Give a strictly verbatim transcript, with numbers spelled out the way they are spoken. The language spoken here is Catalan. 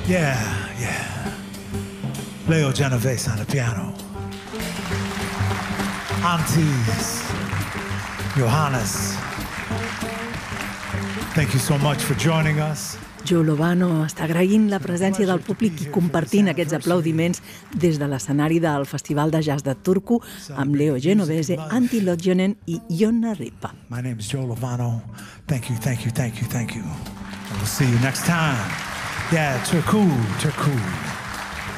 Yeah, yeah. Leo Genovese on the piano. Aunties, Johannes. Thank you so much for joining us. Joe Lovano està agraint la presència del públic i compartint aquests aplaudiments des de l'escenari del Festival de Jazz de Turku amb Leo Genovese, Antti Lotjonen i Jonna Ripa. My name is Joe Lovano. Thank you, thank you, thank you, thank you. And we'll see you next time. Yeah, Turku, Turku.